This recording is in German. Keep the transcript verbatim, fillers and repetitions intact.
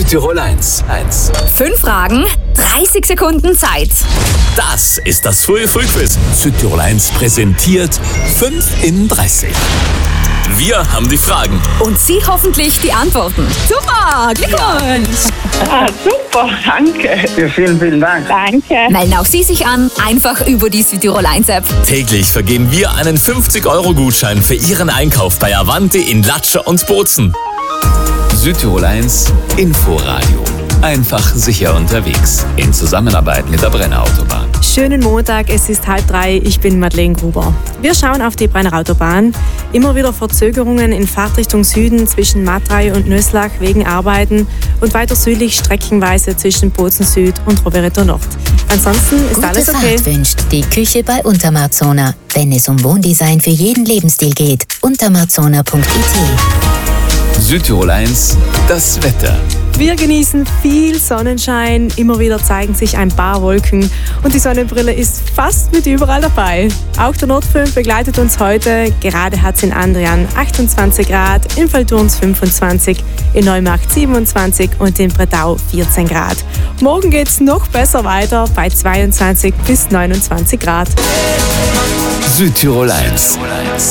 Südtirol eins. eins. Fünf Fragen, dreißig Sekunden Zeit. Das ist das frühe Frühquiz. Südtirol eins präsentiert fünf in dreißig. Wir haben die Fragen. Und Sie hoffentlich die Antworten. Super, Glückwunsch! Ah, super, danke. Ja, vielen, vielen Dank. Danke. Melden auch Sie sich an, einfach über die Südtirol eins App. Täglich vergeben wir einen fünfzig Euro Gutschein für Ihren Einkauf bei Avanti in Latscher und Bozen. Südtirol eins Inforadio. Einfach sicher unterwegs. In Zusammenarbeit mit der Brenner Autobahn. Schönen Montag, es ist halb drei, ich bin Madeleine Gruber. Wir schauen auf die Brenner Autobahn. Immer wieder Verzögerungen in Fahrtrichtung Süden zwischen Matrei und Nöslach wegen Arbeiten und weiter südlich streckenweise zwischen Bozen Süd und Rovereto Nord. Ansonsten ist Gute alles okay. Fahrt wünscht die Küche bei Untermarzona. Wenn es um Wohndesign für jeden Lebensstil geht, untermarzona punkt i t. Südtirol eins, das Wetter. Wir genießen viel Sonnenschein, immer wieder zeigen sich ein paar Wolken und die Sonnenbrille ist fast mit überall dabei. Auch der Nordföhn begleitet uns heute, gerade hat es in Andrian achtundzwanzig Grad, in Velturns fünfundzwanzig, in Neumarkt siebenundzwanzig und in Bretau vierzehn Grad. Morgen geht es noch besser weiter bei zweiundzwanzig bis neunundzwanzig Grad. Südtirol eins.